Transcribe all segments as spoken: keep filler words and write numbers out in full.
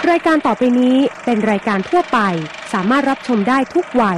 รายการต่อไปนี้เป็นรายการทั่วไปสามารถรับชมได้ทุกวัย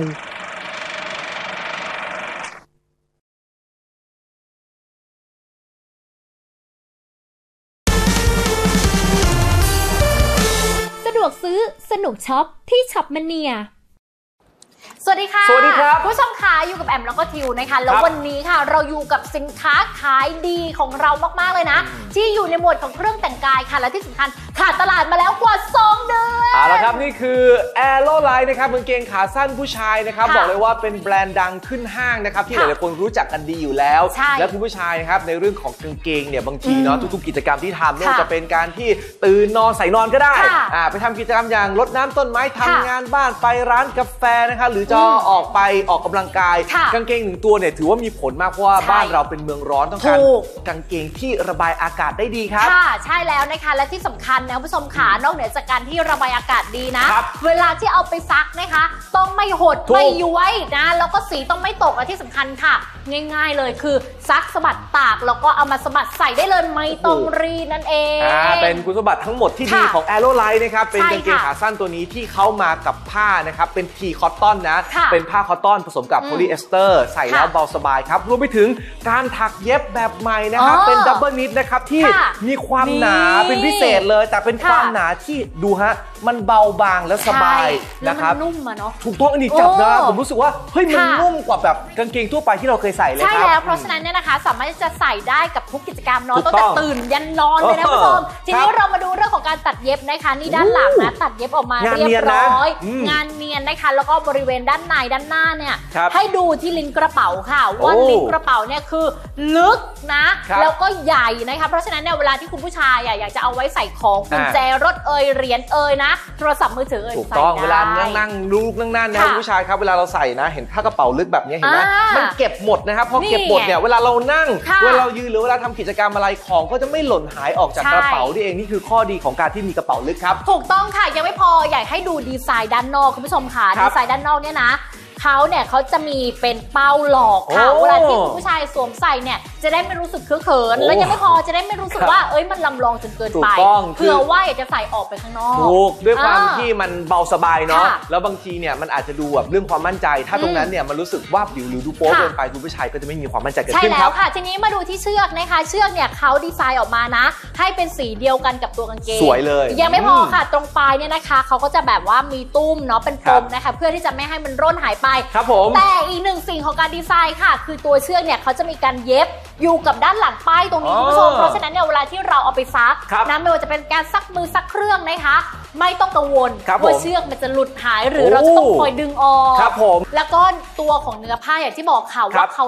สะดวกซื้อสนุกช็อปที่ช็อปมเนียสวัสดีค่ะสวัสดีครับผู้ชมคะอยู่กับแอมแล้วก็ทิวนะคะแล้ววันนี้ค่ะเราอยู่กับสินค้าขายดีของเรามากๆเลยนะที่อยู่ในหมวดของเครื่องแต่งกายค่ะและที่สำคัญขาดตลาดมาแล้วกว่าสองเดือนเอาละครับนี่คือ Aeroline นะครับกางเกงขาสั้นผู้ชายนะครับบอกเลยว่าเป็นแบรนด์ดังขึ้นห้างนะครับที่หลายๆคนรู้จักกันดีอยู่แล้วและคุณผู้ชายนะครับในเรื่องของกางเกงเนี่ยบางทีเนาะทุกๆกิจกรรมที่ทำไม่ว่าจะเป็นการที่ตื่นนอนใส่นอนก็ได้ไปทำกิจกรรมอย่างรดน้ำต้นไม้ทำงานบ้านไปร้านกาแฟนะคะหรือจะออกไปออกกำลังกายกางเกงหนึ่งตัวเนี่ยถือว่ามีผลมากเพราะว่าบ้านเราเป็นเมืองร้อนต้องการกางเกงที่ระบายอากาศได้ดีครับค่ะใช่แล้วนะคะและที่สำคัญนะผู้ชมขานอกเหนือจากการที่ระบายอากาศดีนะเวลาที่เอาไปซักนะคะต้องไม่หดไม่ย้วยนะแล้วก็สีต้องไม่ตกและที่สำคัญค่ะง่ายๆเลยคือซักสะบัดตากแล้วก็เอามาสะบัดใส่ได้เลยไม่ต้องรีดนั่นเองอ่าเป็นคุณสมบัติทั้งหมดที่ดีของ Aeroline นะครับเป็นกางเกงขาสั้นตัวนี้ที่เขามากับผ้านะครับเป็นทีคอตตอนนะเป็นผ้าคอตตอนผสมกับโพลีเอสเตอร์ใส่แล้วเบาสบายครับรวมไปถึงการถักเย็บแบบใหม่นะครับเป็นดับเบิลนิทนะครับที่มีความหนาเป็นพิเศษเลยแต่เป็นความหนาที่ดูฮะมันเบาบางและสบายนะครับนุ่มอะเนาะถูกต้องอันนี้จับนะผมรู้สึกว่าเฮ้ยมันนุ่มกว่าแบบกางเกงทั่วไปที่เราเคยใส่เลยครับใช่แล้วเพราะฉะนั้นเนี่ยนะคะสามารถจะใส่ได้กับทุกกิจกรรมเนาะตั้งแต่ตื่นยันนอนเลยนะคุณผู้ชมทีนี้เรามาดูเรื่องของการตัดเย็บนะคะนี่ด้านหลังนะตัดเย็บออกมาเรียบร้อยงานเนียนนะคะแล้วก็บริเวณด้านในด้านหน้าเนี่ยให้ดูที่ลิ้นกระเป๋าค่ะว่าลิ้นกระเป๋าเนี่ยคือลึกนะแล้วก็ใหญ่นะคะเพราะฉะนั้นเนี่ยเวลาที่คุณผู้ชายอยากจะเอาไว้ใส่ของกุญแจรถเอ่ยเหรียญเอ่ยนะโทรศัพท์มือถือเอ่ยถูกต้องเวลานั่งนั่งลูกนั่งนั่นนะครับผู้ชายครับเวลาเราใส่นะเห็นผ้ากระเป๋าลึกแบบนี้เห็นไหมมันเก็บหมดนะครับพอเก็บหมดเนี่ยเวลาเรานั่งเวลาเรายืนหรือเวลาทำกิจกรรมอะไรของก็จะไม่หล่นหายออกจากกระเป๋านี่เองนี่คือข้อดีของการที่มีกระเป๋าลึกครับถูกต้องค่ะยังไม่พออยากให้ดูดีไซน์ด้านนอกคุณผู้ชมค่ะดีไซน์ด้านนอกเนี่ยนะเขาเนี่ยเขาจะมีเป็นเป้าหลอกค่ะเวลาที่ผู้ชายสวมใส่เนี่ยจะได้ไม่รู้สึกเขินแล้วยังไม่พอจะได้ไม่รู้สึกว่าเอ้ยมันลำลองจนเกินไปเผื่อว่าอยากจะใส่ออกไปข้างนอกถูกด้วยความที่มันเบาสบายเนาะแล้วบางทีเนี่ยมันอาจจะดูแบบเรื่องความมั่นใจถ้าตรงนั้นเนี่ยมันรู้สึกว่าผิวหรือดูโป๊เกินไปคุณผู้ชายก็จะไม่มีความมั่นใจเกิดขึ้นครับใช่แล้วค่ะทีนี้มาดูที่เชือกนะคะเชือกเนี่ยเขาดีไซน์ออกมานะให้เป็นสีเดียวกันกับตัวกางเกงสวยเลยยังไม่พอค่ะตรงปลายเนี่ยนะคะเขาก็จะแบบว่ามีตุ้มเนาะเป็นปมนะคะเพื่อที่จะไม่ให้มันร่นหายไปครับผมแต่อีกหนึ่งสิ่งของการดีไซน์ค่ะคือตัวเชือกเนี่ยเขาจะมีการเย็บอยู่กับด้านหลังป้ายตรงนี้คุณผู้ชมเพราะฉะนั้นเนี่ยเวลาที่เราเอาไปซักนะไม่ว่าจะเป็นการซักมือซักเครื่องนะคะไม่ต้องกังวลว่าเชือกมันจะหลุดหายหรือเราจะต้องคอยดึงออกแล้วก็ตัวของเนื้อผ้าอย่างที่บอกค่ะว่าเขา